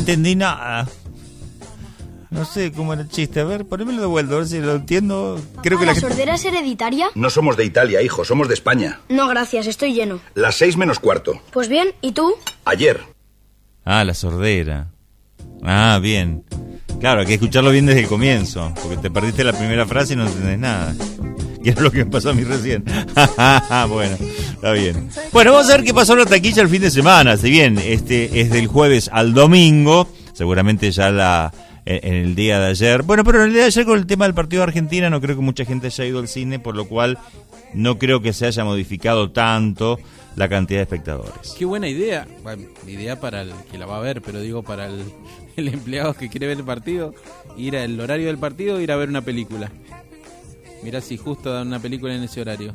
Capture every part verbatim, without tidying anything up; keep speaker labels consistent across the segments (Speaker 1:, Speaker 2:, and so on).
Speaker 1: entendí nada. No sé cómo era el chiste. A ver, ponémelo de vuelta, a ver si lo entiendo. Creo que
Speaker 2: ¿La
Speaker 1: la
Speaker 2: sordera es hereditaria?
Speaker 3: No somos de Italia, hijo, somos de España.
Speaker 2: No, gracias, estoy lleno.
Speaker 3: Las seis menos cuarto.
Speaker 2: Pues bien, ¿y tú?
Speaker 3: Ayer.
Speaker 1: Ah, la sordera. Ah, bien. Claro, hay que escucharlo bien desde el comienzo, porque te perdiste la primera frase y no entendés nada. Que es lo que me pasó a mí recién. Bueno, está bien. Bueno, vamos a ver qué pasó en la taquilla el fin de semana. Si bien este es del jueves al domingo, seguramente ya la en el día de ayer. Bueno, pero en el día de ayer con el tema del partido de Argentina no creo que mucha gente haya ido al cine, por lo cual no creo que se haya modificado tanto la cantidad de espectadores.
Speaker 4: Qué buena idea. Bueno, idea para el que la va a ver, pero digo para el, el empleado que quiere ver el partido, ir al horario del partido, ir a ver una película. Mirá si justo dan una película en ese horario.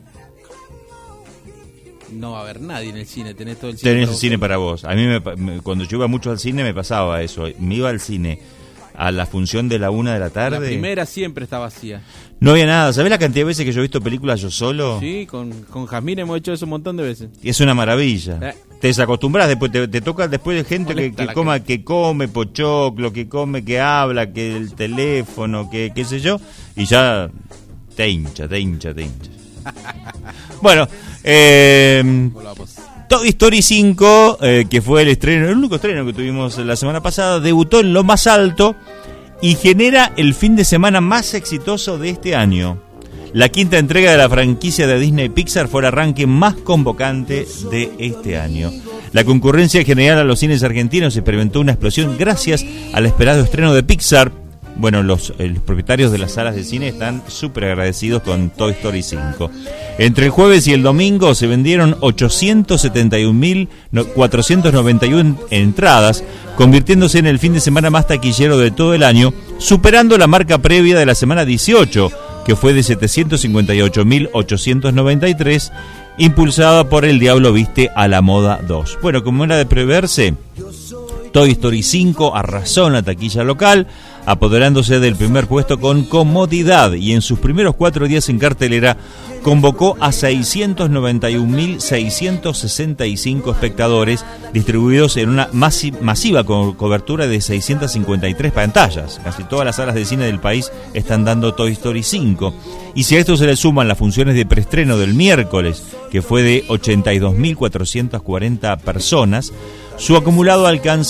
Speaker 4: No va a haber nadie en el cine, tenés todo el cine.
Speaker 1: Tenés el cine para vos. A mí me, me, cuando yo iba mucho al cine me pasaba eso. Me iba al cine a la función de la una de la tarde.
Speaker 4: La primera siempre está vacía.
Speaker 1: No había nada. ¿Sabés la cantidad de veces que yo he visto películas yo solo?
Speaker 4: Sí, con, con Jazmín hemos hecho eso un montón de veces.
Speaker 1: Y es una maravilla.
Speaker 4: Eh.
Speaker 1: Te desacostumbras, después te, te toca después de gente que, que coma, que come pochoclo, que come, que habla, que el teléfono, que qué sé yo, y ya te hincha, te hincha, te hincha. Bueno, eh, Toy Story cinco, eh, que fue el estreno, el único estreno que tuvimos la semana pasada, debutó en lo más alto y genera el fin de semana más exitoso de este año. La quinta entrega de la franquicia de Disney Pixar fue el arranque más convocante de este año. La concurrencia general a los cines argentinos experimentó una explosión gracias al esperado estreno de Pixar. Bueno, los, eh, los propietarios de las salas de cine están súper agradecidos con Toy Story cinco. Entre el jueves y el domingo se vendieron ochocientos setenta y un mil cuatrocientos noventa y uno entradas, convirtiéndose en el fin de semana más taquillero de todo el año, superando la marca previa de la semana dieciocho, que fue de setecientos cincuenta y ocho mil ochocientos noventa y tres, impulsada por El Diablo Viste a la Moda dos. Bueno, como era de preverse, Toy Story cinco arrasó en la taquilla local, apoderándose del primer puesto con comodidad, y en sus primeros cuatro días en cartelera convocó a seiscientos noventa y un mil seiscientos sesenta y cinco espectadores, distribuidos en una masi- masiva co- cobertura de seiscientas cincuenta y tres pantallas. Casi todas las salas de cine del país están dando Toy Story cinco. Y si a esto se le suman las funciones de preestreno del miércoles, que fue de ochenta y dos mil cuatrocientas cuarenta personas, su acumulado alcanza